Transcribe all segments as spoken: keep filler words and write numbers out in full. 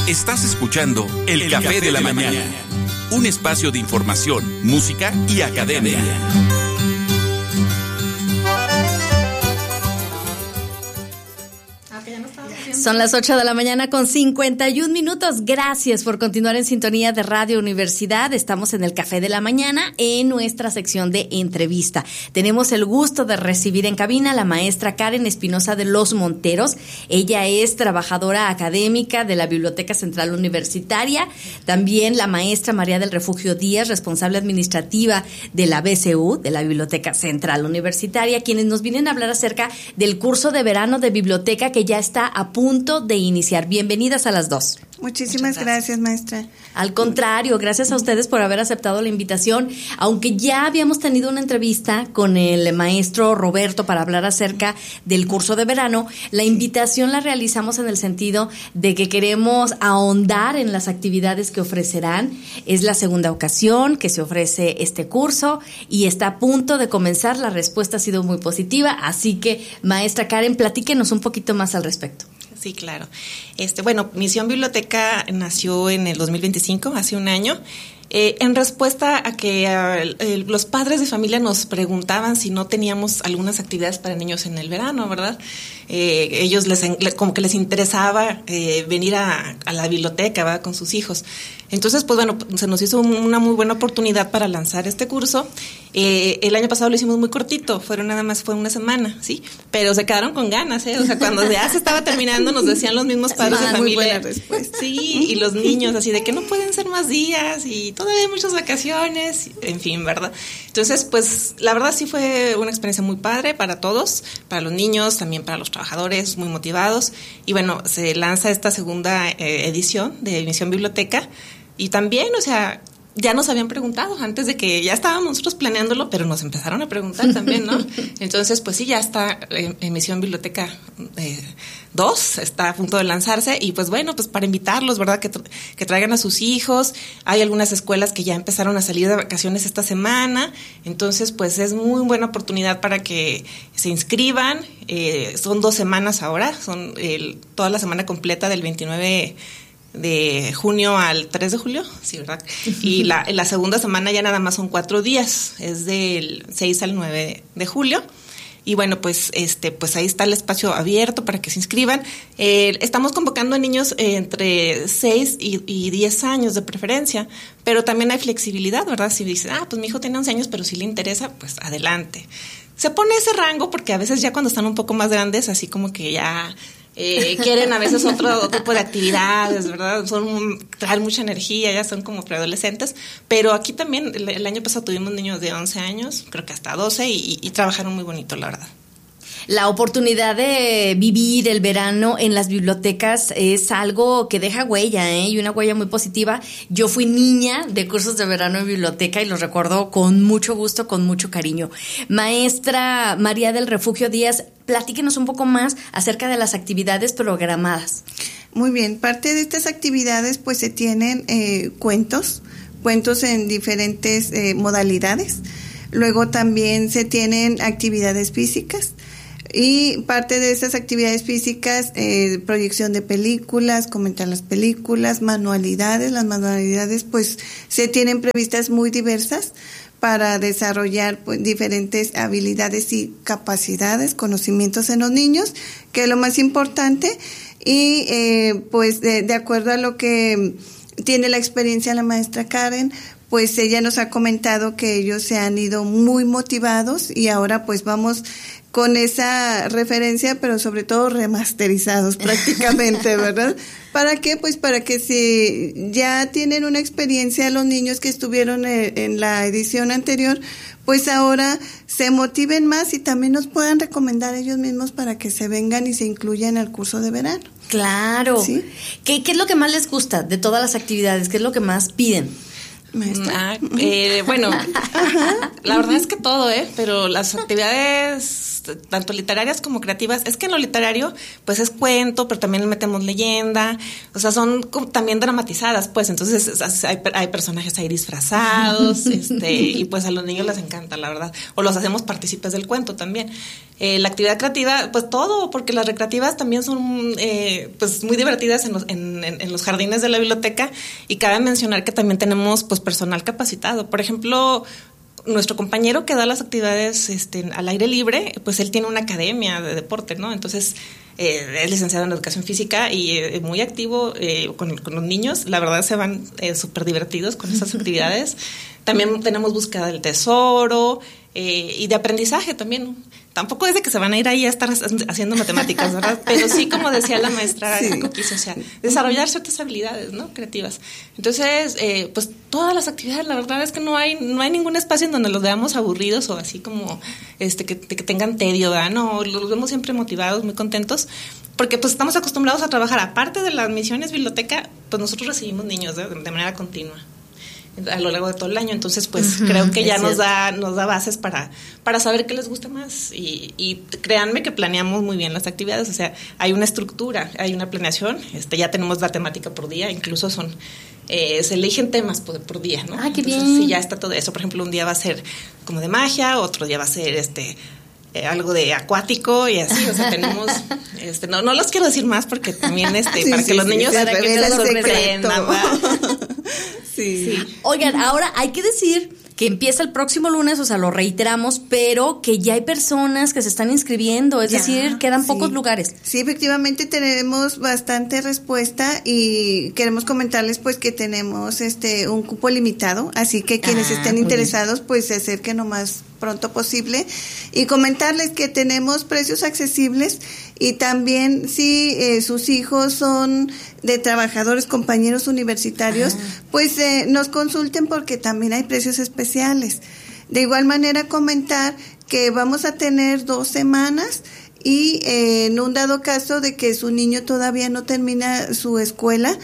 Estás escuchando El, El Café, Café de la, de la mañana. mañana, un espacio de información, música y academia. Son las ocho de la mañana con cincuenta y un minutos. Gracias por continuar en sintonía de Radio Universidad. Estamos en el Café de la Mañana en nuestra sección de entrevista. Tenemos el gusto de recibir en cabina a la maestra Karen Espinosa de los Monteros. Ella es trabajadora académica de la Biblioteca Central Universitaria. También la maestra María del Refugio Díaz, responsable administrativa de la B C U, de la Biblioteca Central Universitaria, quienes nos vienen a hablar acerca del curso de verano de biblioteca que ya está a punto de iniciar. Bienvenidas a las dos. Muchísimas gracias. gracias, maestra. Al contrario, gracias a ustedes por haber aceptado la invitación. Aunque ya habíamos tenido una entrevista con el maestro Roberto para hablar acerca del curso de verano, la invitación la realizamos en el sentido de que queremos ahondar en las actividades que ofrecerán. Es la segunda ocasión que se ofrece este curso y está a punto de comenzar. La respuesta ha sido muy positiva, así que, maestra Karen, platíquenos un poquito más al respecto. Sí, claro. Este, bueno, Misión Biblioteca nació en el dos mil veinticinco, hace un año, eh, en respuesta a que uh, eh, los padres de familia nos preguntaban si no teníamos algunas actividades para niños en el verano, ¿verdad? Eh, ellos les como que les interesaba eh, venir a, a la biblioteca, ¿verdad?, con sus hijos. Entonces, pues bueno, se nos hizo una muy buena oportunidad para lanzar este curso. Eh, el año pasado lo hicimos muy cortito, fueron nada más, fue una semana, ¿sí? Pero se quedaron con ganas, ¿eh? O sea, cuando ya se estaba terminando nos decían los mismos padres sí, de familia. Muy buena respuesta. Sí, y los niños así de que no pueden ser más días y todavía hay muchas vacaciones, en fin, ¿verdad? Entonces, pues la verdad sí fue una experiencia muy padre para todos, para los niños, también para los trabajadores, muy motivados. Y bueno, se lanza esta segunda eh, edición de Misión Biblioteca. Y también, o sea, ya nos habían preguntado antes de que ya estábamos nosotros planeándolo, pero nos empezaron a preguntar también, ¿no? Entonces, pues sí, ya está en, en Misión Biblioteca eh, dos, está a punto de lanzarse y pues bueno, pues para invitarlos, ¿verdad? Que, que traigan a sus hijos. Hay algunas escuelas que ya empezaron a salir de vacaciones esta semana, entonces pues es muy buena oportunidad para que se inscriban. Eh, son dos semanas ahora, son el, toda la semana completa del veintinueve de junio al tres de julio, sí, ¿verdad? Y la, la segunda semana ya nada más son cuatro días, es del seis al nueve de julio. Y bueno, pues este pues ahí está el espacio abierto para que se inscriban. Eh, estamos convocando a niños eh, entre seis y, y diez años de preferencia, pero también hay flexibilidad, ¿verdad? Si dicen, ah, pues mi hijo tiene once años, pero si le interesa, pues adelante. Se pone ese rango porque a veces ya cuando están un poco más grandes, así como que ya... Eh, quieren a veces otro tipo de actividades, ¿verdad? Son traen mucha energía, ya son como preadolescentes, pero aquí también el, el año pasado tuvimos niños de once años, creo que hasta doce, y, y trabajaron muy bonito, la verdad. La oportunidad de vivir el verano en las bibliotecas es algo que deja huella, ¿eh? Y una huella muy positiva. Yo fui niña de cursos de verano en biblioteca y los recuerdo con mucho gusto, con mucho cariño. Maestra María del Refugio Díaz, platíquenos un poco más acerca de las actividades programadas. Muy bien, parte de estas actividades pues se tienen eh, cuentos, cuentos en diferentes eh, modalidades. Luego también se tienen actividades físicas. Y parte de esas actividades físicas, eh, proyección de películas, comentar las películas, manualidades. Las manualidades pues se tienen previstas muy diversas para desarrollar pues, diferentes habilidades y capacidades, conocimientos en los niños, que es lo más importante. Y eh, pues de, de acuerdo a lo que tiene la experiencia la maestra Karen, pues ella nos ha comentado que ellos se han ido muy motivados y ahora pues vamos con esa referencia, pero sobre todo remasterizados prácticamente, ¿verdad? ¿Para qué? Pues para que si ya tienen una experiencia los niños que estuvieron en la edición anterior, pues ahora se motiven más y también nos puedan recomendar ellos mismos para que se vengan y se incluyan al curso de verano. Claro. ¿Sí? ¿Qué, qué es lo que más les gusta de todas las actividades? ¿Qué es lo que más piden? Ah, eh, bueno, la verdad es que todo, ¿eh? Pero las actividades tanto literarias como creativas. Es que en lo literario, pues es cuento, pero también le metemos leyenda, o sea, son como también dramatizadas, pues, entonces hay, hay personajes ahí disfrazados, este, y pues a los niños les encanta, la verdad, o los hacemos partícipes del cuento también. Eh, la actividad creativa, pues todo, porque las recreativas también son eh, pues muy divertidas en los, en, en, en los jardines de la biblioteca, y cabe mencionar que también tenemos pues personal capacitado. Por ejemplo, nuestro compañero que da las actividades este, al aire libre, pues él tiene una academia de deporte, ¿no? Entonces, eh, es licenciado en educación física y eh, muy activo eh, con, con los niños. La verdad se van eh, súper divertidos con esas actividades. También tenemos búsqueda del tesoro eh, y de aprendizaje también. Tampoco es de que se van a ir ahí a estar haciendo matemáticas, ¿verdad? Pero sí, como decía la maestra sí. Coquis, o sea, desarrollar ciertas habilidades, ¿no? Creativas. Entonces, eh, pues todas las actividades, la verdad es que no hay no hay ningún espacio en donde los veamos aburridos o así como este que, que tengan tedio, ¿verdad? No, los vemos siempre motivados, muy contentos, porque pues estamos acostumbrados a trabajar. Aparte de las misiones biblioteca, pues nosotros recibimos niños de, de manera continua a lo largo de todo el año, entonces pues uh-huh, creo que ya nos da nos da bases para para saber qué les gusta más, y, y créanme que planeamos muy bien las actividades, o sea, hay una estructura, hay una planeación, este ya tenemos la temática por día, incluso son eh, se eligen temas por, por día, ¿no? Ah, qué entonces, bien. Sí, ya está todo eso. Por ejemplo, un día va a ser como de magia, otro día va a ser este eh, algo de acuático y así, o sea, tenemos este no no los quiero decir más porque también este sí, para sí, que los sí, niños para que se sorprendan. Sí. sí. Oigan, ahora hay que decir que empieza el próximo lunes, o sea, lo reiteramos, pero que ya hay personas que se están inscribiendo, es ya, decir, quedan sí. pocos lugares. Sí, efectivamente tenemos bastante respuesta y queremos comentarles pues que tenemos este un cupo limitado, así que quienes ah, estén interesados bien. Pues se acerquen lo más pronto posible, y comentarles que tenemos precios accesibles, y también si eh, sus hijos son de trabajadores, compañeros universitarios, ah. pues eh, nos consulten porque también hay precios especiales. De igual manera comentar que vamos a tener dos semanas y eh, en un dado caso de que su niño todavía no termina su escuela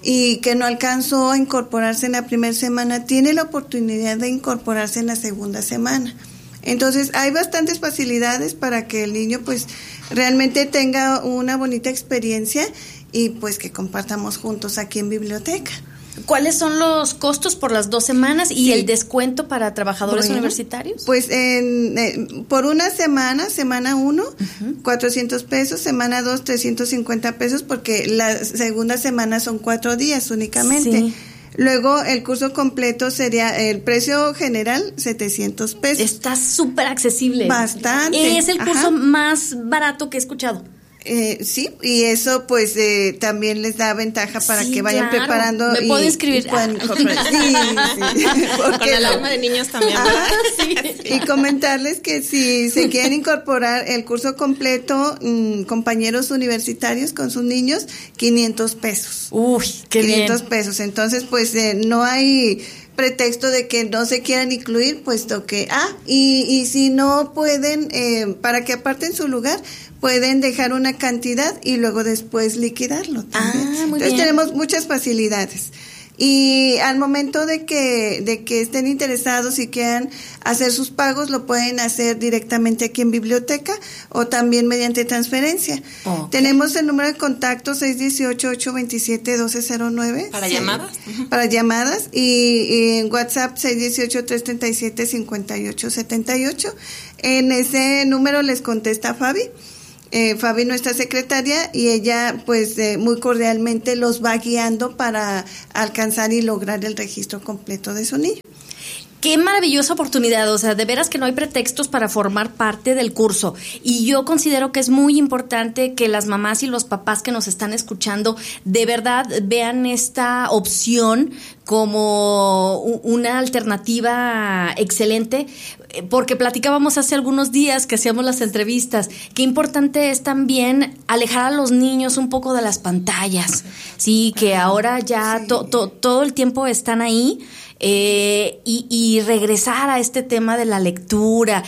y que no alcanzó a incorporarse en la primera semana, tiene la oportunidad de incorporarse en la segunda semana. Entonces hay bastantes facilidades para que el niño pues realmente tenga una bonita experiencia y pues que compartamos juntos aquí en biblioteca. ¿Cuáles son los costos por las dos semanas y sí. el descuento para trabajadores bueno, universitarios? Pues en, eh, por una semana, semana uno, uh-huh. cuatrocientos pesos, semana dos, trescientos cincuenta pesos, porque la segunda semana son cuatro días únicamente. Sí. Luego el curso completo sería el precio general setecientos pesos. Está súper accesible. Bastante. Es el curso Ajá. más barato que he escuchado. Eh, sí, y eso pues eh, también les da ventaja para sí, que vayan claro. preparando. Me y, puedo inscribir. Y puedan incorporar. Sí, sí. Con el alma de niños también. Ajá, sí. Y comentarles que si se quieren incorporar el curso completo, mmm, compañeros universitarios con sus niños, quinientos pesos. Uy, qué quinientos bien. pesos. Entonces, pues eh, no hay pretexto de que no se quieran incluir, puesto que, ah, y, y si no pueden, eh, para que aparten su lugar, pueden dejar una cantidad y luego después liquidarlo también. Ah, muy Entonces bien. tenemos muchas facilidades. Y al momento de que de que estén interesados y quieran hacer sus pagos, lo pueden hacer directamente aquí en biblioteca o también mediante transferencia. Okay. Tenemos el número de contacto seis uno ocho, ocho dos siete, uno dos cero nueve. ¿Para sí, llamadas? Uh-huh. Para llamadas. Y, y en WhatsApp seis uno ocho, tres tres siete, cinco ocho siete ocho. En ese número les contesta Fabi. Eh, Fabi, nuestra secretaria, y ella pues eh, muy cordialmente los va guiando para alcanzar y lograr el registro completo de su niño. Qué maravillosa oportunidad, o sea, de veras que no hay pretextos para formar parte del curso, y yo considero que es muy importante que las mamás y los papás que nos están escuchando de verdad vean esta opción como una alternativa excelente, porque platicábamos hace algunos días que hacíamos las entrevistas, qué importante es también alejar a los niños un poco de las pantallas, sí, que ahora ya sí. to, to, todo el tiempo están ahí. Eh, y, y regresar a este tema de la lectura,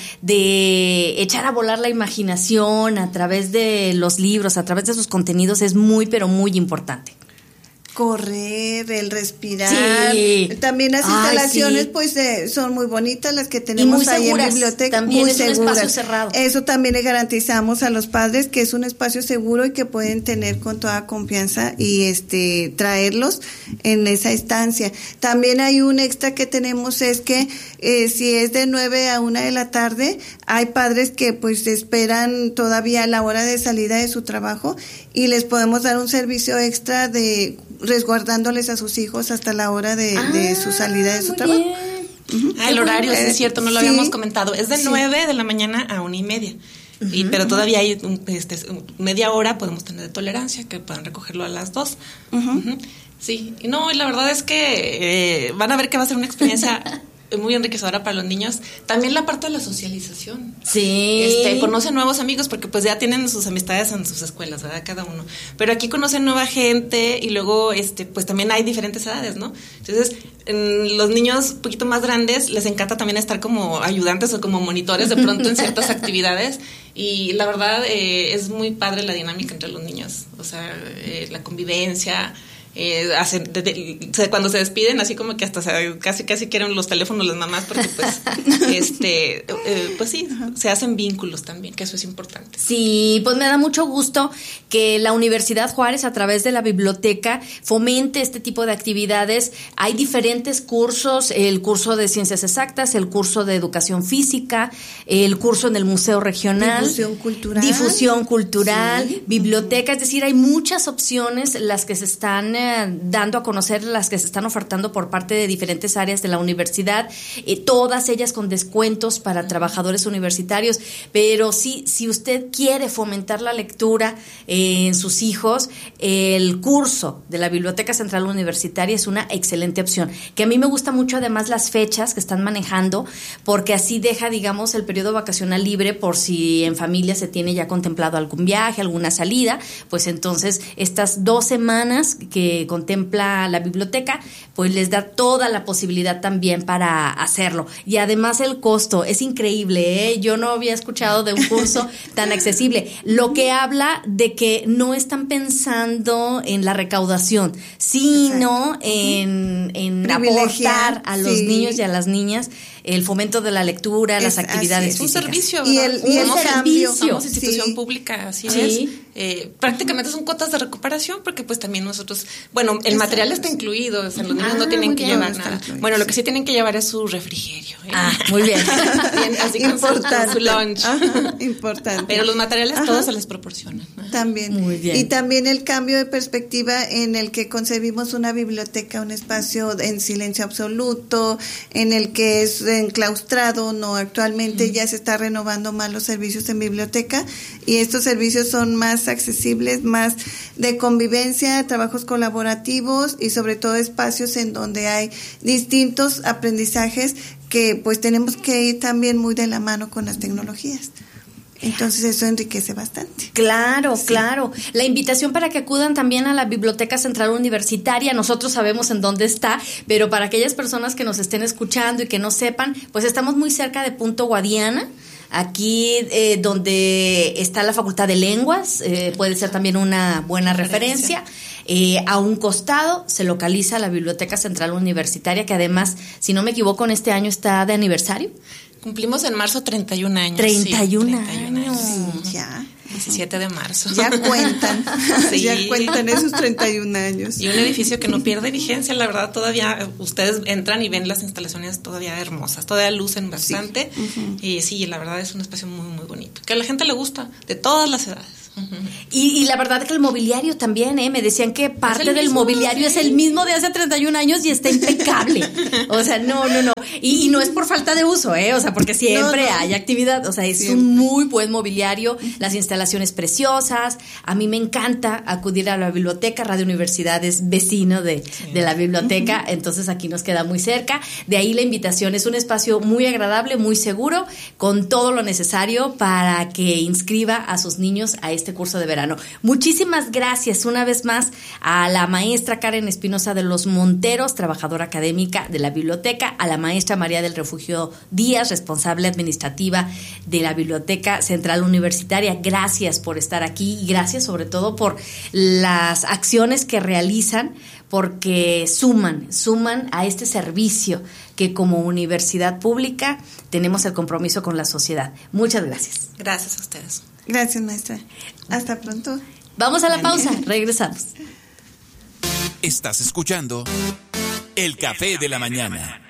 de echar a volar la imaginación a través de los libros, a través de sus contenidos, es muy, pero muy importante. correr, el respirar. Sí. También las Ay, instalaciones sí. pues eh, son muy bonitas las que tenemos ahí seguras, en biblioteca. también muy es seguras. un espacio cerrado. Eso también le garantizamos a los padres que es un espacio seguro y que pueden tener con toda confianza y este traerlos en esa estancia. También hay un extra que tenemos es que eh, si es de nueve a una de la tarde, hay padres que pues esperan todavía la hora de salida de su trabajo y les podemos dar un servicio extra de resguardándoles a sus hijos hasta la hora de, ah, de su salida de su trabajo. Uh-huh. Ah, el horario, sí es cierto, no lo sí, habíamos comentado. Es de sí. nueve de la mañana a una y media. Uh-huh. Y, pero todavía hay un, este, media hora podemos tener de tolerancia, que puedan recogerlo a las dos. Uh-huh. Uh-huh. Sí, y no, la verdad es que eh, van a ver que va a ser una experiencia muy enriquecedora para los niños. También la parte de la socialización. Sí. Este, conocen nuevos amigos porque pues ya tienen sus amistades en sus escuelas, ¿verdad? Cada uno. Pero aquí conocen nueva gente y luego este pues también hay diferentes edades, ¿no? Entonces, en los niños un poquito más grandes les encanta también estar como ayudantes o como monitores de pronto en ciertas actividades y la verdad eh, es muy padre la dinámica entre los niños. O sea, eh, la convivencia. Eh, hacen, de, de, cuando se despiden así como que hasta o sea, casi casi quieren los teléfonos las mamás porque pues este eh, pues sí, se hacen vínculos también, que eso es importante. Sí, pues me da mucho gusto que la Universidad Juárez a través de la biblioteca fomente este tipo de actividades. Hay diferentes cursos, el curso de Ciencias Exactas, el curso de Educación Física, el curso en el Museo Regional, difusión cultural, difusión cultural, sí. biblioteca, es decir, hay muchas opciones las que se están eh, dando a conocer, las que se están ofertando por parte de diferentes áreas de la universidad, eh, todas ellas con descuentos para trabajadores universitarios, pero sí, si usted quiere fomentar la lectura eh, en sus hijos, eh, el curso de la Biblioteca Central Universitaria es una excelente opción, que a mí me gusta mucho además las fechas que están manejando, porque así deja, digamos, el periodo vacacional libre por si en familia se tiene ya contemplado algún viaje, alguna salida, pues entonces estas dos semanas que contempla la biblioteca, pues les da toda la posibilidad también para hacerlo. Y además el costo es increíble, ¿eh? Yo no había escuchado de un curso tan accesible, lo que habla de que no están pensando en la recaudación, sino en, en aportar a los sí. niños y a las niñas el fomento de la lectura, es, las actividades es un físicas. servicio, y el, y el somos cambio, somos institución sí. pública, así sí. es. Eh, prácticamente son cuotas de recuperación porque pues también nosotros, bueno, el Exacto. material está incluido, o sea, los niños ah, no tienen que bien, llevar nada. Incluido, bueno, lo que sí tienen que llevar es su refrigerio. ¿eh? Ah, muy bien. bien así importante. Con su lunch. Ajá, importante. Pero los materiales Ajá. todos se les proporcionan. Ajá. También. Muy bien. Y también el cambio de perspectiva en el que concebimos una biblioteca, un espacio en silencio absoluto, en el que es enclaustrado. No, actualmente mm. ya se está renovando más los servicios en biblioteca y estos servicios son más accesibles, más de convivencia, trabajos colaborativos y sobre todo espacios en donde hay distintos aprendizajes que pues tenemos que ir también muy de la mano con las tecnologías. Entonces eso enriquece bastante. Claro, sí. claro. La invitación para que acudan también a la Biblioteca Central Universitaria, nosotros sabemos en dónde está, pero para aquellas personas que nos estén escuchando y que no sepan, pues estamos muy cerca de Punto Guadiana, aquí eh, donde está la Facultad de Lenguas, eh, puede ser también una buena referencia. Eh, a un costado se localiza la Biblioteca Central Universitaria, que además, si no me equivoco, en este año está de aniversario. Cumplimos en marzo treinta y un años. treinta y un sí, años. Sí, ya. diecisiete de marzo. Ya cuentan. Sí. Ya cuentan esos treinta y un años. Y un edificio que no pierde vigencia, la verdad, todavía ustedes entran y ven las instalaciones todavía hermosas, todavía lucen bastante. Sí. Uh-huh. Y sí, la verdad es un espacio muy, muy bonito, que a la gente le gusta, de todas las edades. Uh-huh. Y, y la verdad es que el mobiliario también, ¿eh? Me decían que parte del mismo, mobiliario sí. es el mismo de hace treinta y un años y está impecable. O sea, no, no, no. Y, y no es por falta de uso, ¿eh? O sea, porque siempre no, no. hay actividad. O sea, es siempre. un muy buen mobiliario, las instalaciones preciosas. A mí me encanta acudir a la biblioteca. Radio Universidad es vecino de, sí. de la biblioteca, uh-huh. entonces aquí nos queda muy cerca. De ahí la invitación. Es un espacio muy agradable, muy seguro, con todo lo necesario para que inscriba a sus niños a este este curso de verano. Muchísimas gracias una vez más a la maestra Karen Espinosa de los Monteros, trabajadora académica de la biblioteca, a la maestra María del Refugio Díaz, responsable administrativa de la Biblioteca Central Universitaria. Gracias por estar aquí y gracias sobre todo por las acciones que realizan, porque suman, suman a este servicio que como universidad pública tenemos el compromiso con la sociedad. Muchas gracias. Gracias a ustedes. Gracias, maestra. Hasta pronto. Vamos a la pausa, regresamos. Estás escuchando El Café de la Mañana.